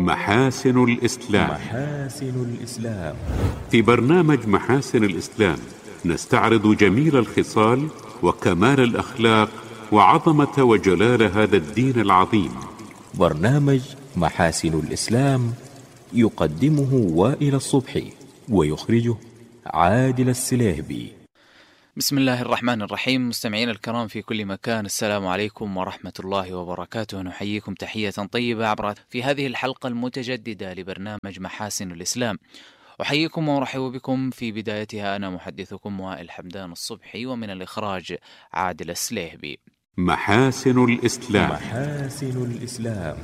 محاسن الإسلام. محاسن الإسلام. في برنامج محاسن الإسلام نستعرض جميل الخصال وكمال الأخلاق وعظمة وجلال هذا الدين العظيم. برنامج محاسن الإسلام يقدمه وائل الصبحي ويخرجه عادل السليهبي. بسم الله الرحمن الرحيم. مستمعين الكرام في كل مكان، السلام عليكم ورحمة الله وبركاته. نحييكم تحية طيبة عبر في هذه الحلقة المتجددة لبرنامج محاسن الإسلام. أحييكم وأرحب بكم في بدايتها. أنا محدثكم وائل حمدان الصبحي، ومن الإخراج عادل السليهبي. محاسن الإسلام. محاسن الإسلام.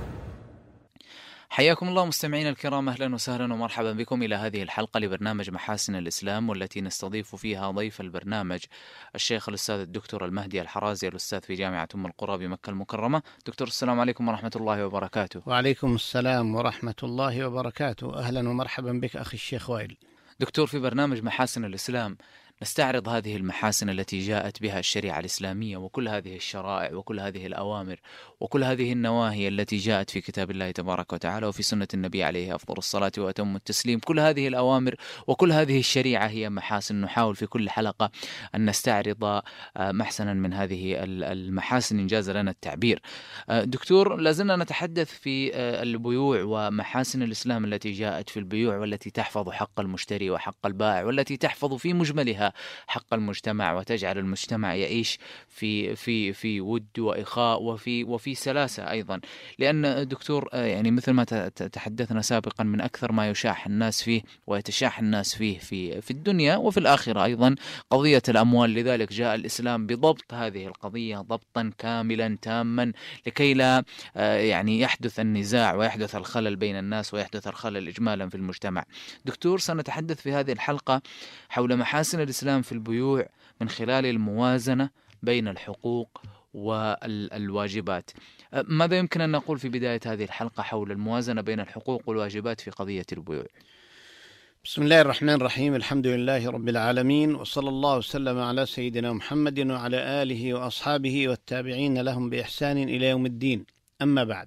حياكم الله مستمعين الكرام، أهلا وسهلا ومرحبا بكم إلى هذه الحلقة لبرنامج محاسن الإسلام، والتي نستضيف فيها ضيف البرنامج الشيخ الأستاذ الدكتور المهدي الحرازي، الأستاذ في جامعة أم القرى بمكة المكرمة. دكتور السلام عليكم ورحمة الله وبركاته. وعليكم السلام ورحمة الله وبركاته. أهلا ومرحبا بك أخي الشيخ وائل. دكتور، في برنامج محاسن الإسلام نستعرض هذه المحاسن التي جاءت بها الشريعة الإسلامية، وكل هذه الشرائع وكل هذه الأوامر وكل هذه النواهي التي جاءت في كتاب الله تبارك وتعالى وفي سنة النبي عليه أفضل الصلاة وأتم التسليم. كل هذه الأوامر وكل هذه الشريعة هي محاسن. نحاول في كل حلقة أن نستعرض محسنا من هذه المحاسن إن جاز لنا التعبير. دكتور، لازلنا نتحدث في البيوع ومحاسن الإسلام التي جاءت في البيوع، والتي تحفظ حق المشتري وحق البائع، والتي تحفظ في مجملها حق المجتمع، وتجعل المجتمع يعيش في ود وإخاء وفي سلاسة أيضا. لأن دكتور يعني مثل ما تحدثنا سابقا، من أكثر ما يشاح الناس فيه ويتشاح الناس فيه في الدنيا وفي الآخرة أيضا قضية الأموال. لذلك جاء الإسلام بضبط هذه القضية ضبطا كاملا تاما، لكي لا يعني يحدث النزاع ويحدث الخلل بين الناس ويحدث الخلل إجمالا في المجتمع. دكتور، سنتحدث في هذه الحلقة حول محاسن الإسلام في البيوع من خلال الموازنة بين الحقوق والواجبات. ماذا يمكن أن نقول في بداية هذه الحلقة حول الموازنة بين الحقوق والواجبات في قضية البيوع؟ بسم الله الرحمن الرحيم. الحمد لله رب العالمين، وصلى الله وسلم على سيدنا محمد وعلى آله وأصحابه والتابعين لهم بإحسان إلى يوم الدين. أما بعد،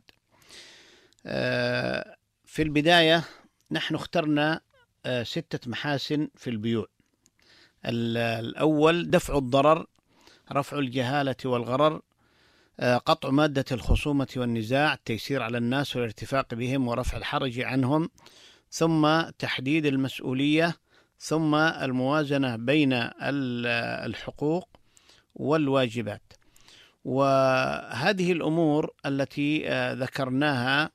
في البداية نحن اخترنا 6 محاسن في البيوع. الأول دفع الضرر، رفع الجهالة والغرر، قطع مادة الخصومة والنزاع، التيسير على الناس والارتفاق بهم ورفع الحرج عنهم، ثم تحديد المسؤولية، ثم الموازنة بين الحقوق والواجبات. وهذه الأمور التي ذكرناها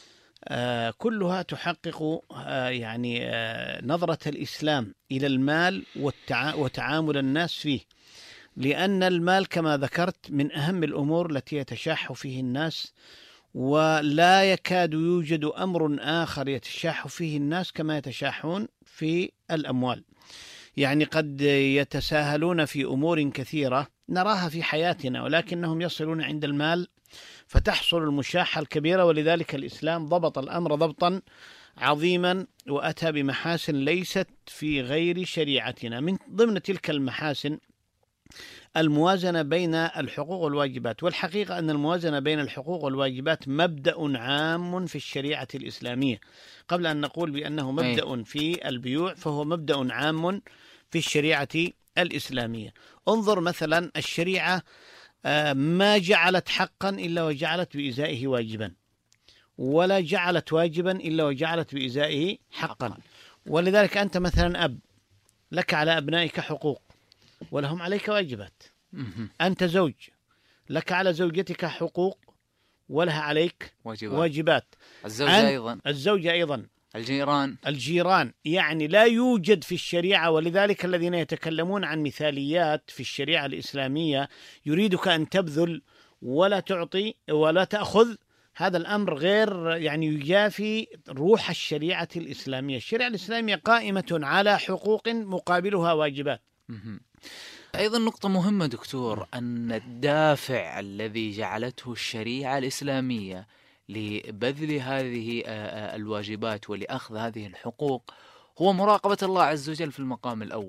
كلها تحقق يعني نظرة الإسلام إلى المال وتعامل الناس فيه، لأن المال كما ذكرت من أهم الأمور التي يتشاح فيه الناس، ولا يكاد يوجد أمر آخر يتشاح فيه الناس كما يتشاحون في الأموال. يعني قد يتساهلون في أمور كثيرة نراها في حياتنا، ولكنهم يصلون عند المال فتحصل المشاحة الكبيرة. ولذلك الإسلام ضبط الأمر ضبطا عظيما وأتى بمحاسن ليست في غير شريعتنا. من ضمن تلك المحاسن الموازنة بين الحقوق والواجبات. والحقيقة أن الموازنة بين الحقوق والواجبات مبدأ عام في الشريعة الإسلامية. قبل أن نقول بأنه مبدأ في البيوع، فهو مبدأ عام في الشريعة الإسلامية. انظر مثلا، الشريعة ما جعلت حقا إلا وجعلت بإزائه واجبا، ولا جعلت واجبا إلا وجعلت بإزائه حقا. ولذلك أنت مثلا أب، لك على أبنائك حقوق ولهم عليك واجبات. أنت زوج، لك على زوجتك حقوق ولها عليك واجبات. الزوجة أيضا، الجيران. يعني لا يوجد في الشريعة. ولذلك الذين يتكلمون عن مثاليات في الشريعة الإسلامية يريدك أن تبذل ولا تعطي ولا تأخذ. هذا الأمر غير يعني يجافي روح الشريعة الإسلامية. الشريعة الإسلامية قائمة على حقوق مقابلها واجبات. أيضا نقطة مهمة دكتور، أن الدافع الذي جعلته الشريعة الإسلامية لبذل هذه الواجبات ولأخذ هذه الحقوق هو مراقبة الله عز وجل في المقام الأول.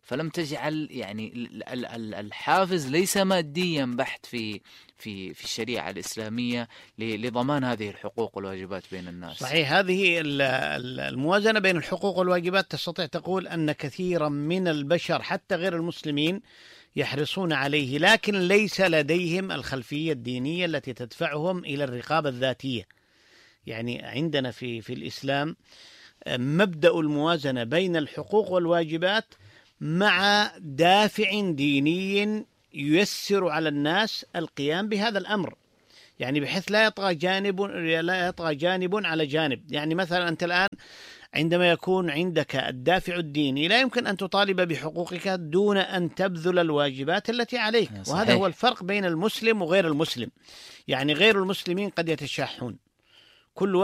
فلم تجعل يعني الحافز ليس ماديا بحت في الشريعة الإسلامية لضمان هذه الحقوق والواجبات بين الناس. صحيح، هذه الموازنة بين الحقوق والواجبات تستطيع تقول أن كثيرا من البشر حتى غير المسلمين يحرصون عليه، لكن ليس لديهم الخلفية الدينية التي تدفعهم إلى الرقابة الذاتية. يعني عندنا في الإسلام مبدأ الموازنة بين الحقوق والواجبات مع دافع ديني ييسر على الناس القيام بهذا الأمر، يعني بحيث لا يطغى جانب على جانب. يعني مثلا أنت الآن عندما يكون عندك الدافع الديني لا يمكن أن تطالب بحقوقك دون أن تبذل الواجبات التي عليك. صحيح. وهذا هو الفرق بين المسلم وغير المسلم. يعني غير المسلمين قد يتشاحون، كل